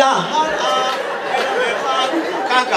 הלאה, קקה,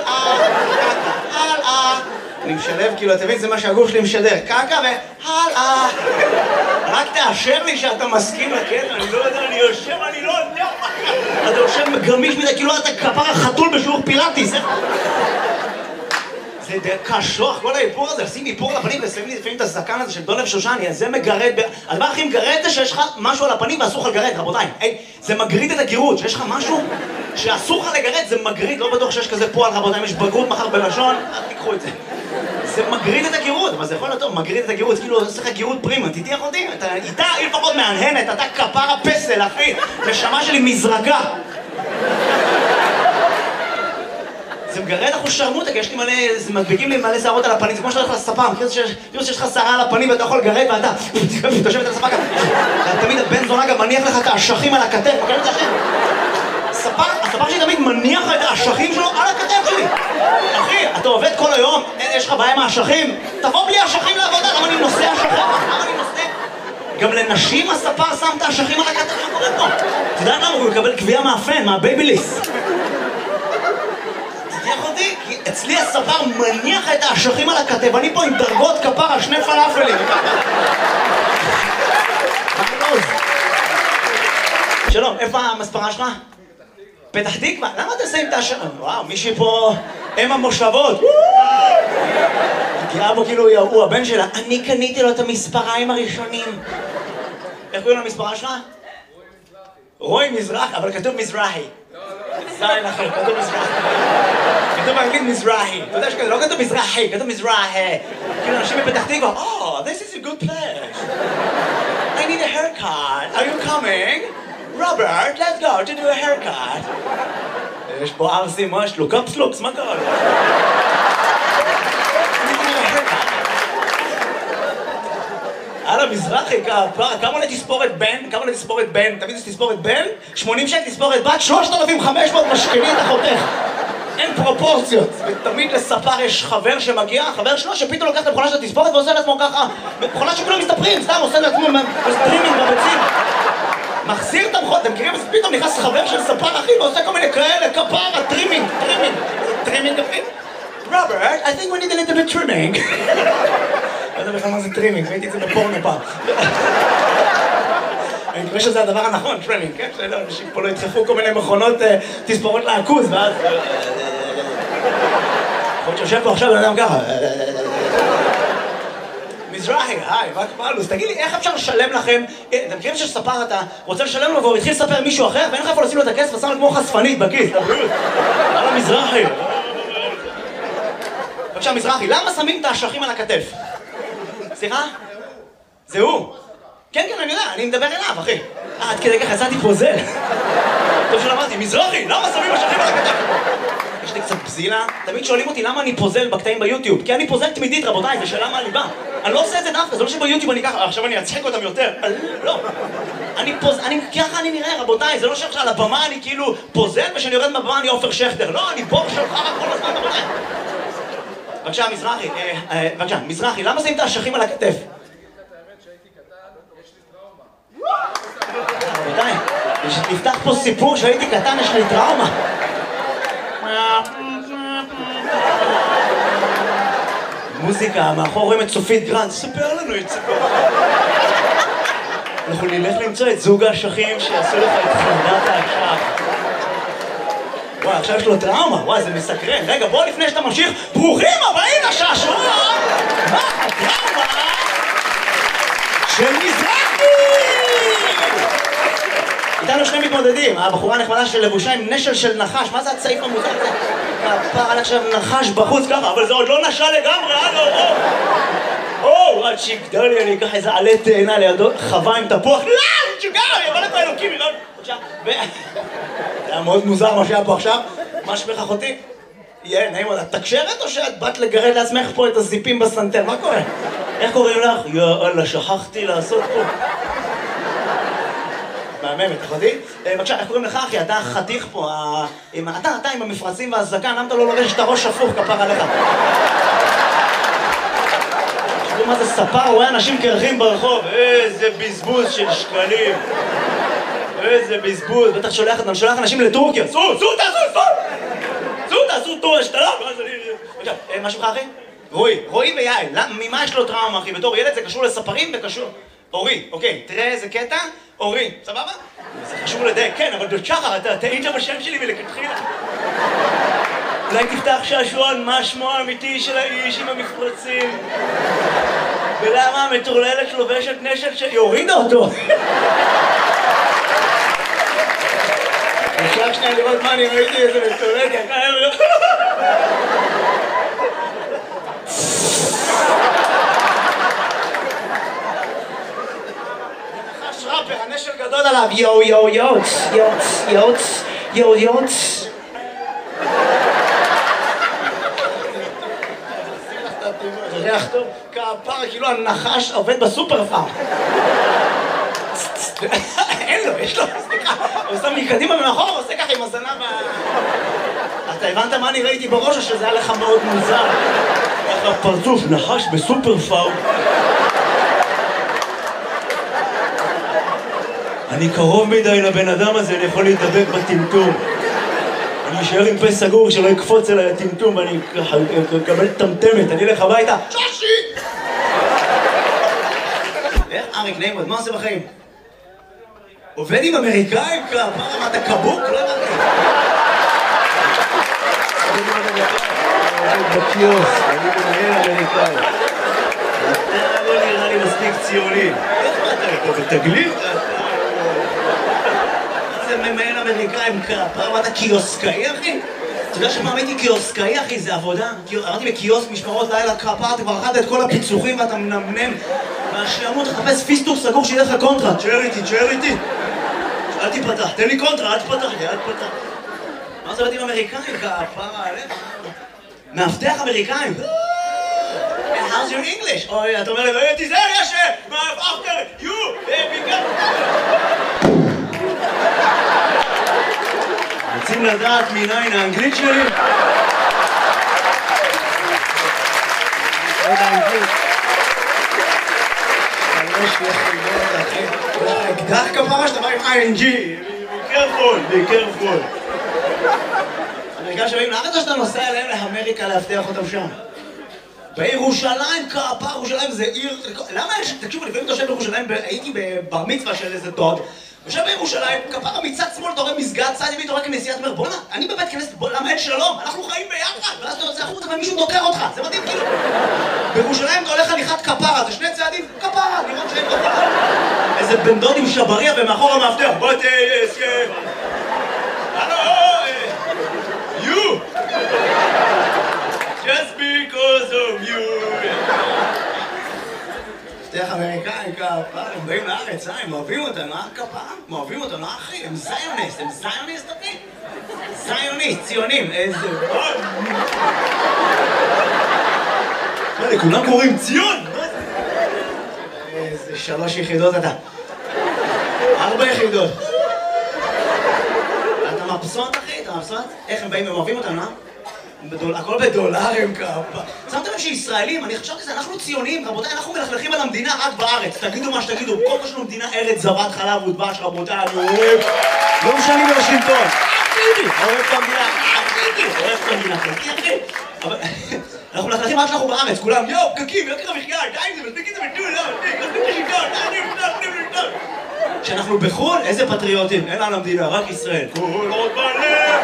הלאה. אני משלב, כאילו, אתה מבין, זה מה שהגוף שלי משדר, קקה והלאה. רק תאשר לי שאתה מסכים לקטע, אני לא יודע, אני יושב, אני לא יודע. אתה יושב גמיש מזה, כאילו אתה כפר החתול בשיעור פילאטיס. זה קשוח, כל האיפור הזה, לשים איפור על הפנים ושמים לי לפעמים את הזקן הזה של דולב שושני, זה מגרד, הדבר הכי מגרד זה שיש לך משהו על הפנים ואסור לך לגרד, רבותיי. זה מגריד את הגירות, שיש לך משהו שאסור לך לגרד, זה מגריד, לא בטוח שיש כזה פועל, רבותיי, אם יש בגרות מחר בלשון, אל תיקחו את זה. זה מגריד את הגירות, אבל זה יכול להיות טוב, מגריד את הגירות, כאילו עושה לך גירות פרימה, תתיח אותי, איתה היא לפחות מהנהנת, אתה כפר הפסל, אחי, נשמה שלי מזרקה. זה מגרד אחוז שרמוטה, כי יש לי מלא, זה מדביקים לי מלא שערות על הפנים, זה כמו שאתה הולך לספה, כאילו שיש לך שערה על הפנים ואתה יכול לגרד ואתה תושבת על הספה ככה. תמיד הבן זונה גם מניח לך את האשכים על הכתף, מכיר את זה השם? הספר שלי תמיד מניח את האשכים שלו על הכתף שלי. אחי, אתה עובד כל היום, יש לך בעיה עם האשכים? תבוא בלי האשכים לעבודה, למה אני נושא אשכים? למה אני נושא? גם לנשים הספר שם את האשכים על הכתף, מה קורה פה? אתה יודע למה? הוא מקבל קביעה מהפן, מהבייביליס. כי אצלי הספר מניח את האשכים על הכתב, אני פה עם דרגות כפר על 2 פלאפלים. שלום, איפה המספרה שלך? פתח תקווה? למה אתה שמים את האשכים? וואו, מישהי פה אם המושבות. תראה בו כאילו הוא הבן שלה. אני קניתי לו את המספריים הראשונים. איך קוראים למספרה שלך? רוי מזרחי, אבל כתוב מזרחי. זין אחר, כתוב מזרחי. כתוב באנגלית מזרחי. אתה יודע שכזה, לא כתוב מזרחי, כתוב מזרחי. כאילו אנשים בפתח תקווה, Oh, this is a good place. I need a haircut. Are you coming? Robert, let's go to do a haircut. יש פה ארסי, מה יש לו? קפסלוקס, מה קרה לו? הלאה, מזרחי, כמה עולה תספורת בן? כמה עולה תספורת בן? תמיד יש תספורת בן? 80 שקל תספורת בת, 3,500 משכני את החותך. אין פרופורציות. ותמיד לספר יש חבר שמגיע, חבר שלו שפתאום לוקח את המכונה של התספורת ועושה לעצמו ככה. מכונה שכולם מסתפרים, סתם עושה לעצמו סטרימינג בביצים. מחזיר את המכונה, אתם מכירים? אז פתאום נכנס חבר של ספר אחי ועושה כל מיני כאלה, כפר, טרימינג. טרימינג, Robert, I think we need a little bit trimming. לא יודע בכלל מה זה טרימינג, ראיתי את זה בפורנו פעם. אני מקווה שזה הדבר הנכון, טרימינג, כן? שאנשים פה לא ידחפו כל מיני מכונות תספורות לעכוז, ואז... יכול להיות שיושב פה עכשיו בן אדם ככה. מזרחי, היי, מה קרה לו? אז תגיד לי, איך אפשר לשלם לכם? אתם מכירים שספר אתה רוצה לשלם לו והוא התחיל לספר מישהו אחר ואין לך איפה לשים לו את הכסף ושם לו כמו חשפנית בכיס, לבריאות. על המזרחי. בבקשה, מזרחי, למה שמים את האשכים על הכתף? סליחה? זה הוא. כן, כן, אני יודע, אני מדבר אליו, אחי. עד כדי ככה יצאתי פוזל. טוב שלמדתי, מזרחי, למה שמים אשכים על הכתף? יש לי קצת בזילה. תמיד שואלים אותי למה אני פוזל בקטעים ביוטיוב. כי אני פוזל תמידית, רבותיי, זה שאלה מהליבה. אני לא עושה את זה דווקא, זה לא שביוטיוב אני ככה, עכשיו אני אצחק אותם יותר. לא. ככה אני נראה, רבותיי, זה לא שעכשיו על הבמה אני כאילו פוזל ושאני יורד מהבמה אני עופר שכטר. לא, אני בור שלך כל הזמן, רבותיי. בבקשה, מזרחי, למה שמים את האשכים על הכתף? רבותיי, נפתח פה סיפור שהייתי קטן, יש לי טראומה. מוזיקה, מאחור רואים את צופית גרנד, ספר לנו את סיפור. אנחנו נלך למצוא את זוג האשכים שיעשו לך את חמדת האשך. וואי, עכשיו יש לו טראומה, וואי, זה מסקרן. רגע, בוא לפני שאתה ממשיך, ברוכים הבאים לשעשוע! מה הטראומה של מזרחי? איתנו 2 מתמודדים, הבחורה הנחמדה של לבושה עם נשל של נחש, מה זה הצעיף המוזר הזה? הפער על עכשיו נחש בחוץ ככה, אבל זה עוד לא נשל לגמרי, עד שיגדל לי, אני אקח איזה עלה תאנה לידו, חווה עם תפוח, לא, שוגר, אני אבוא לפה אלוקים, זה היה מאוד מוזר מה שהיה פה עכשיו. מה שמך אחותי? יהיה, נעים עוד, את תקשרת או שאת באת לגרד לעצמך פה את הזיפים בסנטר? מה קורה? איך קוראים לך? יאללה, שכחתי לעשות פה. מהממת, אחותי? בבקשה, איך קוראים לך אחי? אתה חתיך פה, אתה עם המפרצים והזקן, למה אתה לא לובש את הראש הפוך כפר עליך? תראו מה זה ספר, רואה אנשים קרחים ברחוב, איזה בזבוז של שקלים. איזה בזבוז, בטח שולח אנשים לטורקיה. סעו, תעשו טור השתלה. עכשיו, מה שלך אחי? רועי ויעל. ממה יש לו טראומה אחי? בתור ילד זה קשור לספרים וקשור... אורי, אוקיי, תראה איזה קטע, אורי, סבבה? זה חשוב לדייק, כן, אבל שחר, אתה טעית בשם שלי מלכתחילה. אולי תפתח שעשועון, מה שמו האמיתי של האיש עם המפרצים? ולמה המטורללת לובשת נשק שהיא הורידה אותו? אפשר שנייה לראות מה אני ראיתי איזה מטורללת, ראפר, הנשל גדול עליו, יוץ. זה ריח טוב, כפרה, כאילו הנחש עובד בסופר פארם. אין לו, יש לו, סליחה, הוא שם מקדימה ומאחורה, הוא עושה ככה עם הזנב אתה הבנת מה אני ראיתי בראש או שזה היה לך מאוד מוזר? איך הפרצוף נחש בסופר פארם. אני קרוב מדי לבן אדם הזה, אני יכול להתדבק בטמטום. אני אשאר עם פה סגור שלא יקפוץ אליי הטמטום ואני אקבל טמטמת, אני אלך הביתה. שושי! איך אריק נעימות, מה עושה בחיים? עובד עם אמריקאים? מה אתה קבוק? לא הבנתי. עובד בקיוס, אני מנהל אמריקאי. אתה לא נראה לי מספיק ציוני. איך אתה פה בתגלית? ממהל אמריקאים כפרה, אתה קיוסקאי אחי? אתה יודע שפעם הייתי קיוסקאי אחי, זה עבודה? אמרתי בקיוסק משמרות לילה כפרה, אתה כבר אכלת את כל הפיצוחים ואתה מנמנם מהשעמות, תחפש פיסטוק סגור שיהיה לך קונטרה. תשאר איתי אל תיפתח, תן לי קונטרה, אל תפתח לי, אל תפתח. מה זה עובד עם אמריקאים כפרה עליך? מאבטח אמריקאים? How's your English? אוי, אתה אומר לי, תיזהר יש, after you, רוצים לדעת מניין האנגלית שלי? עוד האנגלית. יש לך אקדח כפרה שאתה בא עם ING. be careful. אמריקאים שבאים לארץ או שאתה נוסע אליהם לאמריקה להבטיח אותם שם? בירושלים, כפרה, ירושלים זה עיר... למה יש... תקשיבו, לפעמים אתה יושב בירושלים, הייתי בבר מצווה של איזה דוד יושב בירושלים, כפרה מצד שמאל, אתה רואה מסגד, צד ימין, אתה רואה כנסיית אומר, בוא'נה, אני בבית כנסת, למה אין שלום? אנחנו חיים ביחד, ואז אתה יוצא החוצה ומישהו דוקר אותך, זה מדהים כאילו. בירושלים אתה הולך הליכת כפרה, זה שני צעדים, כפרה, לראות שאין כפרה. איזה בן דוד עם שבריה ומאחור המאבטח, בוא תהיה הסכם. הלו, you! Just because of you! שתיך אמריקאים כפרה, הם באים לארץ, הם אוהבים אותנו, כפרה? הם אוהבים אותנו, אחי, הם זיוניסט, אחי? זיוניסט, ציונים, איזה... מה זה, כולם קוראים ציון? איזה 3 יחידות אתה. 4 יחידות. אתה מבסוט, אחי? אתה מבסוט? איך הם באים, הם אוהבים אותנו, הכל בדולרים כפה. שמתם לב שישראלים, אני חשבתי שזה, אנחנו ציונים, רבותיי, אנחנו מלכלכים על המדינה רק בארץ. תגידו מה שתגידו, כל מה שלנו מדינה ארץ זבת חלב ודבש, רבותיי, אני אוהב. לא משנים בשלטון. אוהב את המדינה, אוהב את המדינה, אחי. אבל אנחנו מלכלכים רק שאנחנו בארץ, כולם, יואו, פקקים, יוקר המחיה, די זה, מספיק את זה בטול, מספיק את השלטון, די. כשאנחנו בחו"ל, איזה פטריוטים, אין לנו המדינה, רק ישראל. כל עוד בלב.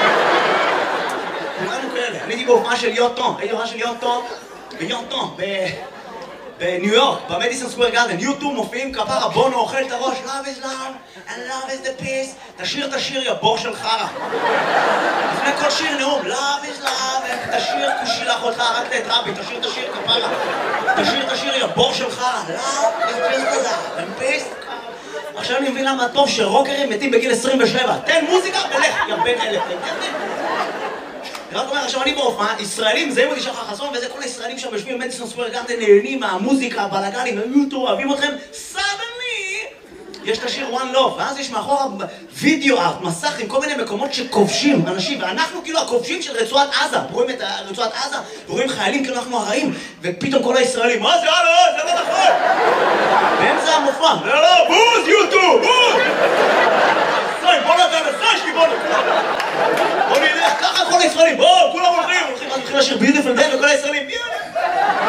כולנו כאלה. אני הייתי בהופעה של יוטו, בניו יורק, במדיסון סקוור גארדן. יוטו מופיעים כפרה, בונו אוכל את הראש, love is love and love is the peace. תשיר, יא בור של חרה. לפני כל שיר נאום, love is love, תשיר, שילח אותך, רק את רבי, תשיר כפרה. תשיר, יא בור של חרה, love is just the love and peace. עכשיו אני מבין למה טוב שרוקרים מתים בגיל 27. תן מוזיקה ולך, יא בן אלף. אני רק אומר, עכשיו אני בהופעה, ישראלים, זה מודי שחר חסון, וזה כל הישראלים שם יושבים במדיסון סקוור גארדן, נהנים מהמוזיקה, הבלגנים, היוטו, אוהבים אתכם, suddenly, יש את השיר One Love, ואז יש מאחורה וידאו ארט, מסך עם כל מיני מקומות שכובשים אנשים, ואנחנו כאילו הכובשים של רצועת עזה, רואים את רצועת עזה, ורואים חיילים כאילו אנחנו הרעים, ופתאום כל הישראלים, מה זה? לא, זה לא נכון! באמצע המופע, לא, בוז, יוטו, בוז! בוא נתן, שלי, בוא נלך, ככה כל הישראלים, בוא, כולם הולכים, אז מתחיל לשיר ביוטיפול דיי וכל הישראלים,